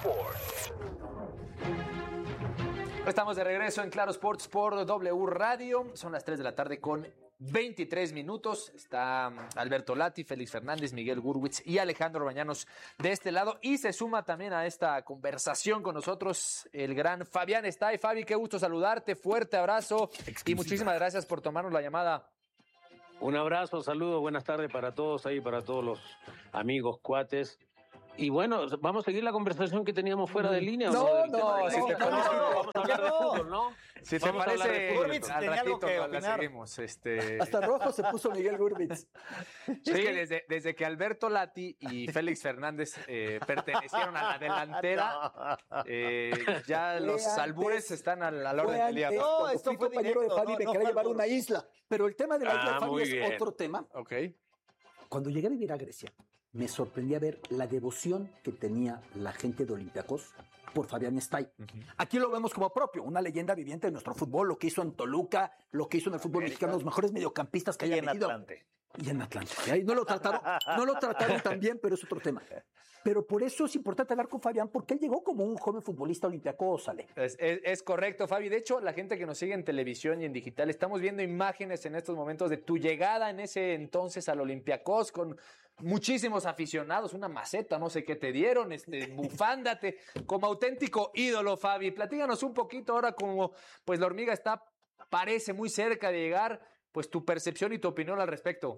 Sports. Estamos de regreso en Claro Sports por W Radio. Son las 3 de la tarde con 23 minutos. Está Alberto Lati, Félix Fernández, Miguel Gurwitz y Alejandro Bañanos de este lado. Y se suma también a esta conversación con nosotros el gran Fabián Stay. Fabi, qué gusto saludarte. Fuerte abrazo y muchísimas gracias por tomarnos la llamada. Un abrazo, saludos, buenas tardes para todos ahí, para todos los amigos, cuates. Y bueno, vamos a seguir la conversación que teníamos fuera de línea. No, vamos a hablar de fútbol, ¿no? Si te parece, Gurwitz al tenía algo ratito que la opinar. seguimos. Hasta rojo se puso Miguel Gurwitz. Es que desde que Alberto Lati y Félix Fernández pertenecieron a la delantera, ya los albures están a la orden del día. No, esto fui fue compañero directo, de Fabi, no, me no quería fue llevar albur. una isla. Pero el tema de la isla de Fabi muy es bien. otro tema. Ok. Cuando llegué a vivir a Grecia, me sorprendía ver la devoción que tenía la gente de Olympiacos por Fabián Stay. Aquí lo vemos como propio, una leyenda viviente de nuestro fútbol, lo que hizo en Toluca, lo que hizo en el fútbol mexicano, los mejores mediocampistas que Y haya en venido. Atlante. Y en Atlante. Y ahí no lo trataron tan bien, pero es otro tema. Pero por eso es importante hablar con Fabián, porque él llegó como un joven futbolista olímpico, sale. Es correcto, Fabi. De hecho, la gente que nos sigue en televisión y en digital, estamos viendo imágenes en estos momentos de tu llegada en ese entonces al Olympiacos con muchísimos aficionados, una maceta, no sé qué te dieron, bufándate, como auténtico ídolo, Fabi. Platíganos un poquito ahora como pues la hormiga parece muy cerca de llegar, pues tu percepción y tu opinión al respecto.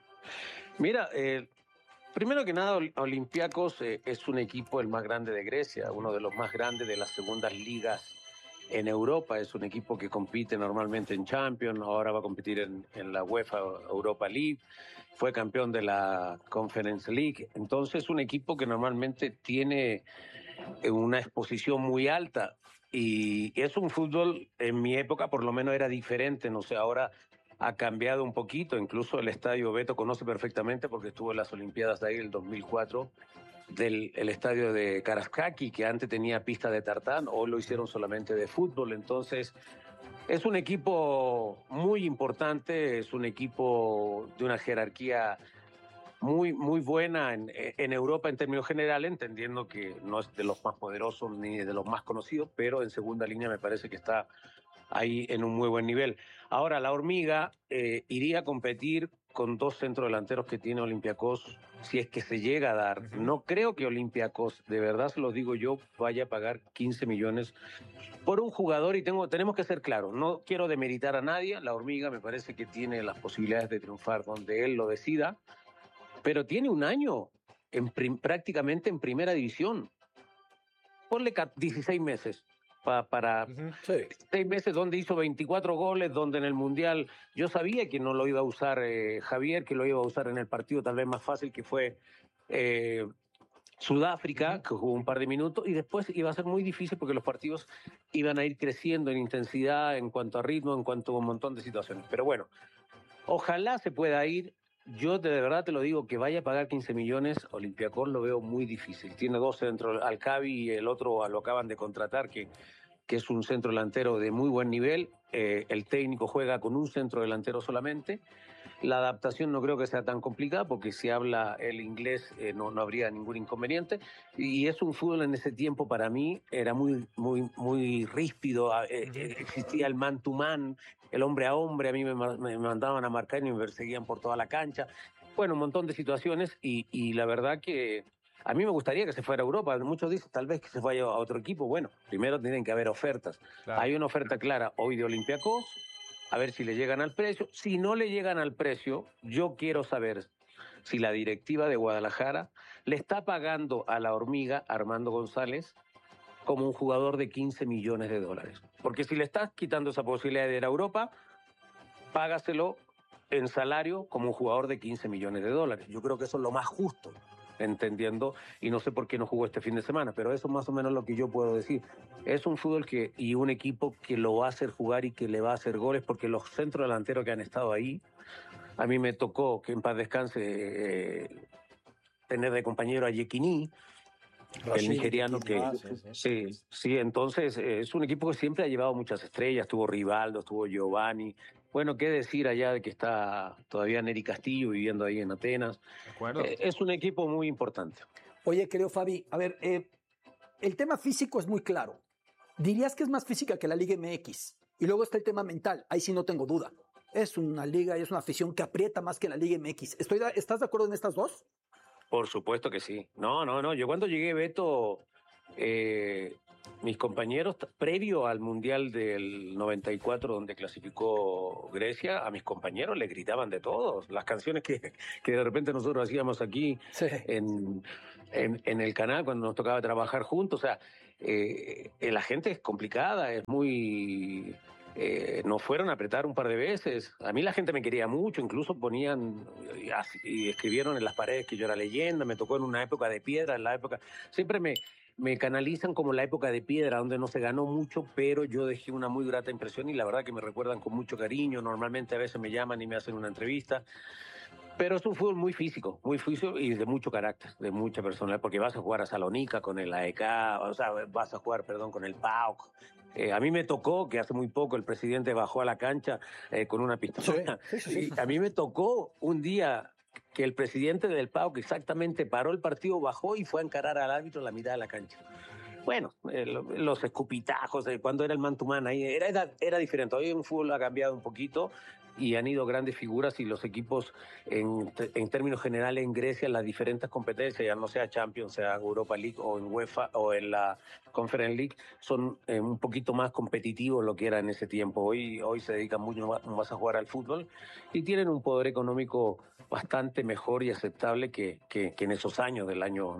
Mira, primero que nada, Olympiacos es un equipo el más grande de Grecia, uno de los más grandes de las segundas ligas en Europa. Es un equipo que compite normalmente en Champions, ahora va a competir en la UEFA Europa League, fue campeón de la Conference League. Entonces es un equipo que normalmente tiene una exposición muy alta y es un fútbol, en mi época por lo menos era diferente, no sé, ahora ha cambiado un poquito, incluso el estadio Beto conoce perfectamente porque estuvo en las Olimpiadas de ahí el 2004, el estadio de Karaiskaki, que antes tenía pista de tartán, hoy lo hicieron solamente de fútbol. Entonces es un equipo muy importante, es un equipo de una jerarquía muy, muy buena en Europa en términos generales, entendiendo que no es de los más poderosos ni de los más conocidos, pero en segunda línea me parece que está ahí en un muy buen nivel. Ahora, la hormiga iría a competir con dos centrodelanteros que tiene Olympiacos, si es que se llega a dar. No creo que Olympiacos, de verdad se lo digo yo, vaya a pagar 15 millones por un jugador, y tenemos que ser claros, no quiero demeritar a nadie, la hormiga me parece que tiene las posibilidades de triunfar donde él lo decida, pero tiene un año prácticamente en primera división. Ponle 16 meses. Para 6 meses, donde hizo 24 goles, donde en el Mundial yo sabía que no lo iba a usar Javier, que lo iba a usar en el partido tal vez más fácil, que fue Sudáfrica, que jugó un par de minutos, y después iba a ser muy difícil porque los partidos iban a ir creciendo en intensidad, en cuanto a ritmo, en cuanto a un montón de situaciones. Pero bueno, ojalá se pueda ir. Yo de verdad te lo digo, que vaya a pagar 15 millones, Olympiacos lo veo muy difícil. Tiene dos centros, Alcabi y el otro lo acaban de contratar, que es un centro delantero de muy buen nivel. El técnico juega con un centro delantero solamente. La adaptación no creo que sea tan complicada porque si habla el inglés no habría ningún inconveniente. Y es un fútbol en ese tiempo para mí era muy, muy, muy ríspido. Existía el man to man, el hombre a hombre. A mí me mandaban a marcar y me perseguían por toda la cancha. Bueno, un montón de situaciones y la verdad que a mí me gustaría que se fuera a Europa. Muchos dicen tal vez que se vaya a otro equipo. Bueno, primero tienen que haber ofertas. Claro. Hay una oferta clara hoy de Olympiacos, a ver si le llegan al precio. Si no le llegan al precio, yo quiero saber si la directiva de Guadalajara le está pagando a la hormiga Armando González como un jugador de 15 millones de dólares. Porque si le estás quitando esa posibilidad de ir a Europa, págaselo en salario como un jugador de 15 millones de dólares. Yo creo que eso es lo más justo, entendiendo, y no sé por qué no jugó este fin de semana, pero eso es más o menos lo que yo puedo decir. Es un fútbol y un equipo que lo va a hacer jugar y que le va a hacer goles, porque los centros delanteros que han estado ahí, a mí me tocó, que en paz descanse, tener de compañero a Yekini, el nigeriano que... Sí, entonces es un equipo que siempre ha llevado muchas estrellas, estuvo Rivaldo, estuvo Giovanni. Bueno, qué decir allá de que está todavía Neri Castillo viviendo ahí en Atenas. Es un equipo muy importante. Oye, querido Fabi, a ver, el tema físico es muy claro. Dirías que es más física que la Liga MX. Y luego está el tema mental. Ahí sí no tengo duda. Es una liga y es una afición que aprieta más que la Liga MX. ¿Estás de acuerdo en estas dos? Por supuesto que sí. No. Yo cuando llegué, Beto, mis compañeros, previo al Mundial del 94, donde clasificó Grecia, a mis compañeros les gritaban de todos. Las canciones que de repente nosotros hacíamos aquí Sí. en el canal cuando nos tocaba trabajar juntos. O sea, la gente es complicada, es muy... nos fueron a apretar un par de veces. A mí la gente me quería mucho, incluso ponían y escribieron en las paredes que yo era leyenda. Me tocó en una época de piedra, en la época... Siempre me canalizan como la época de piedra, donde no se ganó mucho, pero yo dejé una muy grata impresión y la verdad que me recuerdan con mucho cariño. Normalmente a veces me llaman y me hacen una entrevista. Pero es un fútbol muy físico y de mucho carácter, de mucha personalidad, porque vas a jugar a Salónica con el AEK, o sea, vas a jugar, perdón, con el PAOK. A mí me tocó que hace muy poco el presidente bajó a la cancha con una pistola. Sí. Y a mí me tocó un día que el presidente del PAOK exactamente paró el partido, bajó y fue a encarar al árbitro en la mitad de la cancha. Bueno, los escupitajos, cuando era el man-to-man, ahí era diferente. Hoy el fútbol ha cambiado un poquito y han ido grandes figuras y los equipos en términos generales en Grecia, en las diferentes competencias, ya no sea Champions, sea Europa League o en UEFA o en la Conference League, son un poquito más competitivos lo que era en ese tiempo. Hoy se dedican mucho más a jugar al fútbol y tienen un poder económico bastante mejor y aceptable que en esos años del año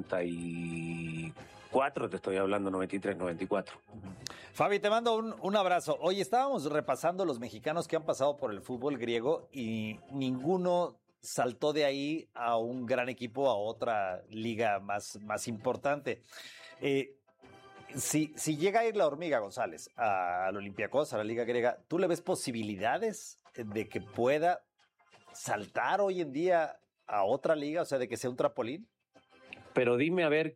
94, te estoy hablando, 93, 94. Fabi, te mando un abrazo. Oye, estábamos repasando los mexicanos que han pasado por el fútbol griego y ninguno saltó de ahí a un gran equipo, a otra liga más importante. Si llega a ir la Hormiga González al Olympiacos, a la liga griega, ¿tú le ves posibilidades de que pueda saltar hoy en día a otra liga, o sea, de que sea un trampolín? Pero dime a ver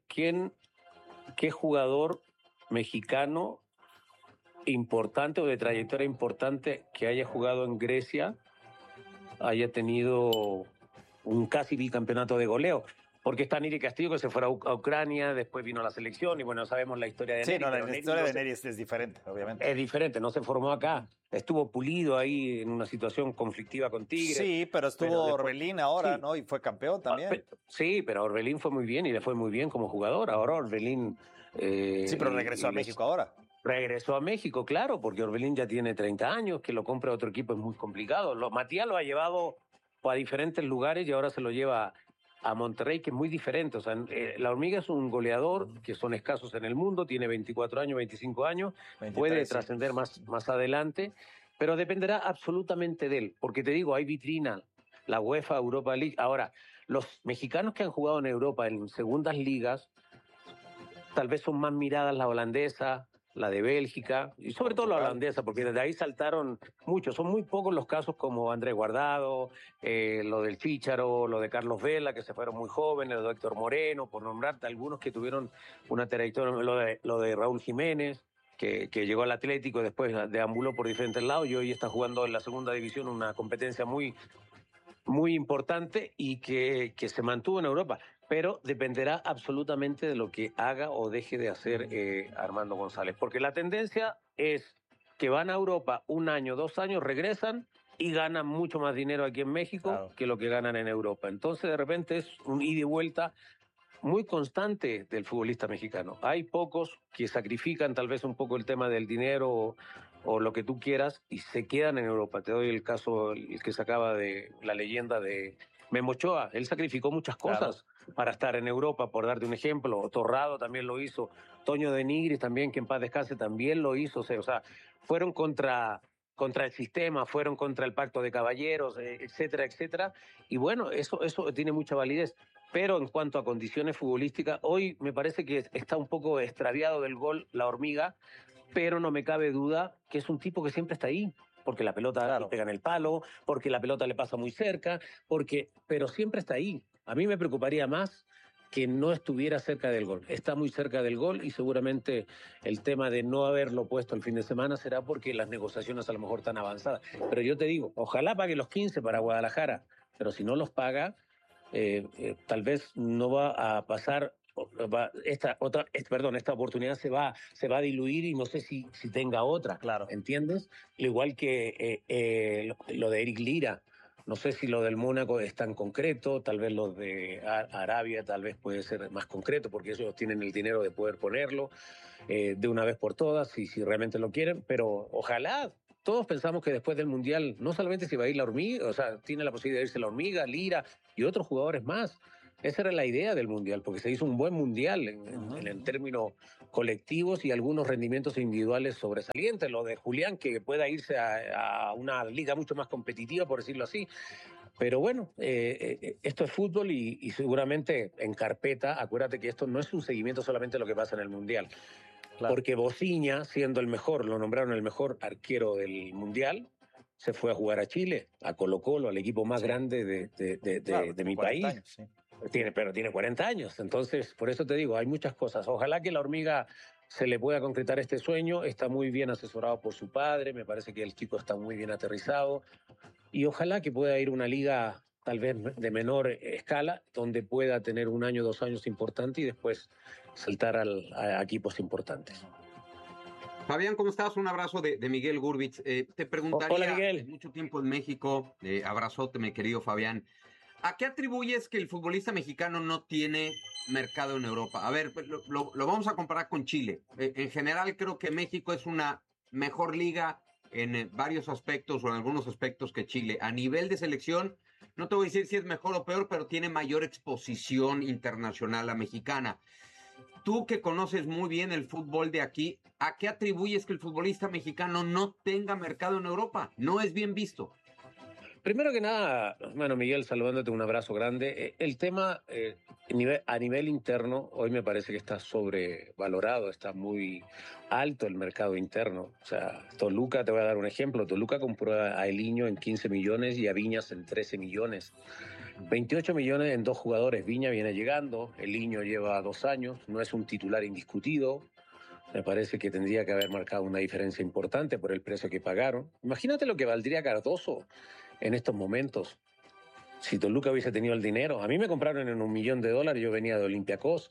qué jugador mexicano importante o de trayectoria importante que haya jugado en Grecia haya tenido un casi bicampeonato de goleo. Porque está Neri Castillo, que se fue a Ucrania, después vino a la selección y bueno, sabemos la historia de Neri. Sí, no, la historia de Neri es diferente, obviamente. Es diferente, no se formó acá. Estuvo Pulido ahí en una situación conflictiva con Tigre. Sí, pero estuvo Orbelín ahora, sí, ¿no? Y fue campeón también. Sí, pero Orbelín fue muy bien y le fue muy bien como jugador. Ahora Orbelín... sí, pero regresó a México ahora. Regresó a México, claro, porque Orbelín ya tiene 30 años, que lo compre otro equipo es muy complicado. Matías lo ha llevado a diferentes lugares y ahora se lo lleva a Monterrey, que es muy diferente. O sea, la Hormiga es un goleador que son escasos en el mundo, tiene 24 años, 25 años, 23, puede trascender más adelante, pero dependerá absolutamente de él, porque te digo, hay vitrina, la UEFA, Europa League. Ahora, los mexicanos que han jugado en Europa en segundas ligas, tal vez son más miradas la holandesa, la de Bélgica, y sobre todo la holandesa, porque desde ahí saltaron muchos. Son muy pocos los casos como Andrés Guardado, lo del Chícharo, lo de Carlos Vela, que se fueron muy jóvenes, lo de Héctor Moreno, por nombrarte algunos que tuvieron una trayectoria, lo de Raúl Jiménez, que llegó al Atlético y después deambuló por diferentes lados y hoy está jugando en la segunda división una competencia muy importante y que se mantuvo en Europa. Pero dependerá absolutamente de lo que haga o deje de hacer Armando González. Porque la tendencia es que van a Europa un año, 2 años, regresan y ganan mucho más dinero aquí en México que lo que ganan en Europa. Entonces, de repente, es un ida y vuelta muy constante del futbolista mexicano. Hay pocos que sacrifican tal vez un poco el tema del dinero o lo que tú quieras y se quedan en Europa. Te doy el caso, el que sacaba de la leyenda de Memo Ochoa. Él sacrificó muchas cosas para estar en Europa, por darte un ejemplo. Torrado también lo hizo. Toño de Nigris también, que en paz descanse, también lo hizo. O sea, fueron contra el sistema, fueron contra el pacto de caballeros, etcétera, etcétera. Y bueno, eso tiene mucha validez. Pero en cuanto a condiciones futbolísticas, hoy me parece que está un poco extraviado del gol la Hormiga, pero no me cabe duda que es un tipo que siempre está ahí, porque la pelota le pega en el palo, porque la pelota le pasa muy cerca, pero siempre está ahí. A mí me preocuparía más que no estuviera cerca del gol. Está muy cerca del gol y seguramente el tema de no haberlo puesto el fin de semana será porque las negociaciones a lo mejor están avanzadas. Pero yo te digo, ojalá pague los 15 para Guadalajara, pero si no los paga, tal vez no va a pasar esta oportunidad se va a diluir y no sé si tenga otra. Claro. ¿Entiendes? Igual que lo de Eric Lira. No sé si lo del Mónaco es tan concreto, tal vez lo de Arabia tal vez puede ser más concreto porque ellos tienen el dinero de poder ponerlo de una vez por todas, si realmente lo quieren, pero ojalá. Todos pensamos que después del Mundial no solamente se va a ir la hormiga, o sea, tiene la posibilidad de irse la hormiga, Lira y otros jugadores más. Esa era la idea del Mundial, porque se hizo un buen Mundial en términos colectivos y algunos rendimientos individuales sobresalientes. Lo de Julián, que pueda irse a una liga mucho más competitiva, por decirlo así. Pero bueno, esto es fútbol y seguramente en carpeta, acuérdate que esto no es un seguimiento solamente de lo que pasa en el Mundial. Claro. Porque Bociña, siendo el mejor, lo nombraron el mejor arquero del Mundial, se fue a jugar a Chile, a Colo-Colo, al equipo más grande de mi país. Años, sí. Pero tiene 40 años, entonces por eso te digo, hay muchas cosas. Ojalá que la hormiga se le pueda concretar este sueño, está muy bien asesorado por su padre, me parece que el chico está muy bien aterrizado y ojalá que pueda ir a una liga tal vez de menor escala, donde pueda tener 1 año, 2 años importante y después saltar a equipos importantes. Fabián, ¿cómo estás? Un abrazo de Miguel Gurbitz. Te preguntaría, hola, Miguel. Mucho tiempo en México, abrazote, mi querido Fabián. ¿A qué atribuyes que el futbolista mexicano no tiene mercado en Europa? A ver, lo vamos a comparar con Chile. En general creo que México es una mejor liga en varios aspectos o en algunos aspectos que Chile. A nivel de selección, no te voy a decir si es mejor o peor, pero tiene mayor exposición internacional la mexicana. Tú que conoces muy bien el fútbol de aquí, ¿a qué atribuyes que el futbolista mexicano no tenga mercado en Europa? No es bien visto. Primero que nada, bueno, Miguel, saludándote, un abrazo grande. El tema a nivel interno, hoy me parece que está sobrevalorado, está muy alto el mercado interno. O sea, Toluca, te voy a dar un ejemplo, Toluca compró a Eliño en 15 millones y a Viñas en 13 millones. 28 millones en 2 jugadores. Viña viene llegando, Eliño lleva 2 años, no es un titular indiscutido. Me parece que tendría que haber marcado una diferencia importante por el precio que pagaron. Imagínate lo que valdría Cardoso en estos momentos. Si Toluca hubiese tenido el dinero. A mí me compraron en $1 millón, yo venía de Olympiacos,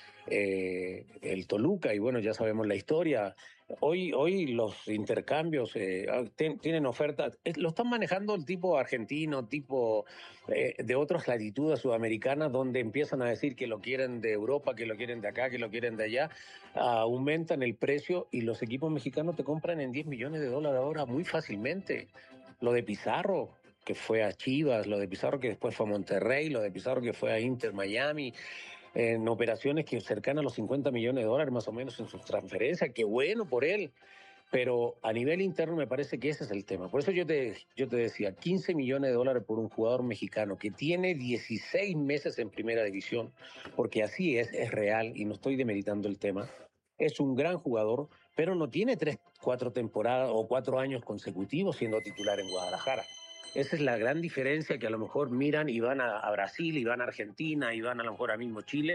el Toluca, y bueno, ya sabemos la historia. Hoy los intercambios tienen ofertas, lo están manejando el tipo argentino, tipo de otras latitudes sudamericanas, donde empiezan a decir que lo quieren de Europa, que lo quieren de acá, que lo quieren de allá, aumentan el precio y los equipos mexicanos te compran en $10 millones ahora muy fácilmente. Lo de Pizarro, que fue a Chivas, lo de Pizarro que después fue a Monterrey, lo de Pizarro que fue a Inter Miami, en operaciones que cercanas a los $50 millones más o menos en sus transferencias. Qué bueno por él, pero a nivel interno me parece que ese es el tema. Por eso yo te decía, $15 millones por un jugador mexicano que tiene 16 meses en primera división, porque así es real y no estoy demeritando el tema. Es un gran jugador, pero no tiene 3, 4 temporadas o 4 años consecutivos siendo titular en Guadalajara. Esa es la gran diferencia, que a lo mejor miran y van a Brasil, y van a Argentina, y van a lo mejor a mismo Chile,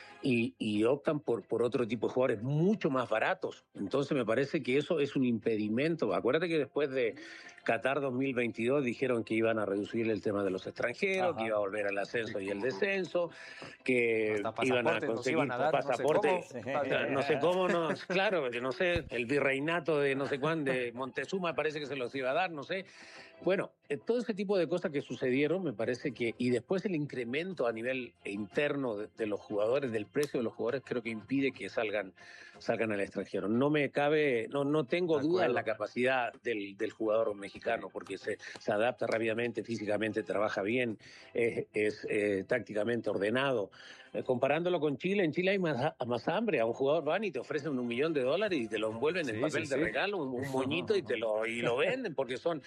y optan por otro tipo de jugadores mucho más baratos. Entonces me parece que eso es un impedimento. Acuérdate que después de Qatar 2022 dijeron que iban a reducir el tema de los extranjeros, que iba a volver al ascenso y el descenso, que iban a conseguir pasaportes, no sé cómo, claro, no sé, el virreinato de no sé cuándo, de Montezuma parece que se los iba a dar, no sé. Bueno, todo ese tipo de cosas que sucedieron, me parece que, y después el incremento a nivel interno de los jugadores, del precio de los jugadores, creo que impide que salgan al extranjero. No me cabe, no tengo duda en la capacidad del jugador mexicano, porque se adapta rápidamente, físicamente trabaja bien, es tácticamente ordenado. Comparándolo con Chile, en Chile hay más hambre. A un jugador van y te ofrecen $1 millón y te lo envuelven en papel de regalo, un moñito, y lo venden, porque son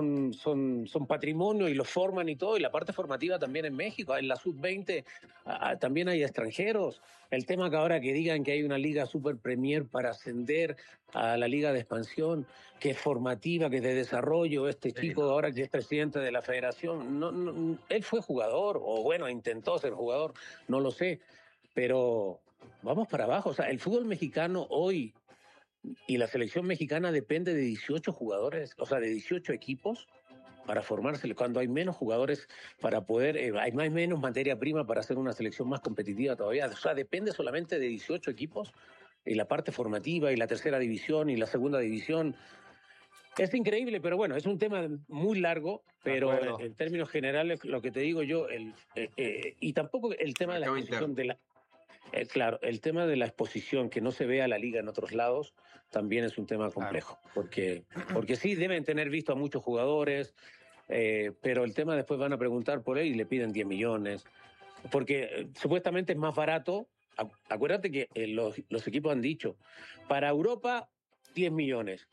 patrimonio y lo forman y todo. Y la parte formativa también en México, en la sub-20 también hay extranjeros. El tema que ahora que digan que hay una liga super premier para ascender a la liga de expansión, que es formativa, que es de desarrollo, chico ahora que es presidente de la federación, él fue jugador, o bueno, intentó ser jugador, no lo sé, pero vamos para abajo. O sea, el fútbol mexicano hoy y la selección mexicana depende de 18 jugadores, o sea, de 18 equipos para formarse, cuando hay menos jugadores para poder, hay menos materia prima para hacer una selección más competitiva todavía. O sea, depende solamente de 18 equipos y la parte formativa y la tercera división y la segunda división. Es increíble, pero bueno, es un tema muy largo, pero en términos generales, lo que te digo yo, y tampoco el tema de la exposición de la... claro, el tema de la exposición, que no se vea la liga en otros lados, también es un tema complejo, porque sí deben tener visto a muchos jugadores, pero el tema después van a preguntar por él y le piden 10 millones, porque supuestamente es más barato. Acuérdate que los equipos han dicho, para Europa 10 millones,